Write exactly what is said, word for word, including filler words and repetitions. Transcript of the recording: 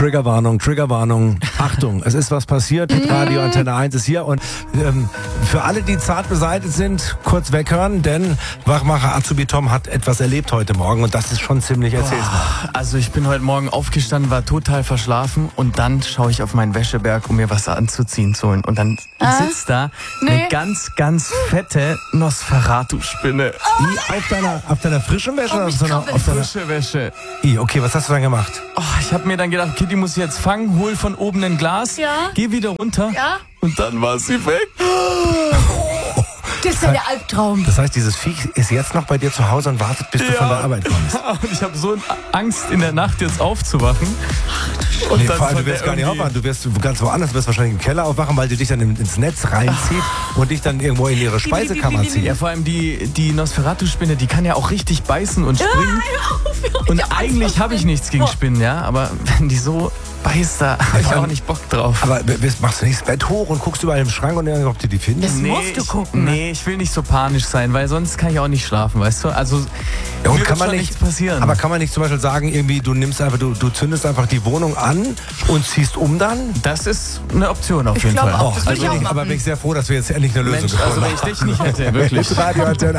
Triggerwarnung, Triggerwarnung. Achtung, es ist was passiert. Radio Antenne eins ist hier. Und ähm, für alle, die zart beseitigt sind, kurz weghören, denn Wachmacher Azubi Tom hat etwas erlebt heute Morgen und das ist schon ziemlich erzählsam. Also ich bin heute Morgen aufgestanden, war total verschlafen und dann schaue ich auf meinen Wäscheberg, um mir was anzuziehen zu holen. Und dann Ah? sitzt da Nee. eine ganz, ganz fette Nosferatu-Spinne. I, auf deiner, auf deiner frischen Wäsche? Oh, oder mich auf deiner, krabbelt. auf deiner, Frische Wäsche. I, okay, was hast du dann gemacht? Oh, ich habe mir dann gedacht, okay, die muss ich jetzt fangen, hol von oben ein Glas, Ja. geh wieder runter Ja. und dann war sie weg. Das ist ja der Albtraum. Das heißt, dieses Viech ist jetzt noch bei dir zu Hause und wartet, bis du von der Arbeit kommst. Und ich habe so Angst, in der Nacht jetzt aufzuwachen. Und Nee, dann vor allem, von du wirst der gar nicht irgendwie- aufwachen. Du wirst ganz woanders, du wirst wahrscheinlich im Keller aufwachen, weil die dich dann ins Netz reinzieht und dich dann irgendwo in ihre Speisekammer zieht. Ja, vor allem die, die Nosferatu-Spinne, die kann ja auch richtig beißen und springen. Hör auf, hör auf. Und Ich hab Angst eigentlich vor habe ich Spinnen. nichts gegen Boah. Spinnen, ja. Aber wenn die so beißt, da habe ich vor allem- auch nicht Bock drauf. Aber wirst- machst du nicht das Bett hoch und guckst überall im Schrank und dann, ob du die findest? Das musst du ich, gucken, ne? Nee, ich will nicht so panisch sein, weil sonst kann ich auch nicht schlafen, weißt du? Also Ja, und mir kann wird man schon nicht, nichts passieren. aber kann man nicht zum Beispiel sagen, irgendwie, du nimmst einfach, du, du zündest einfach die Wohnung an und ziehst um dann? das ist eine Option auf Ich jeden glaub Fall. auch. Das würd also ich auch bin ich, aber machen. bin ich sehr froh, dass wir jetzt endlich eine Lösung Mensch, gefunden also wenn haben. ich dich nicht hätte, wirklich. Radio Antenne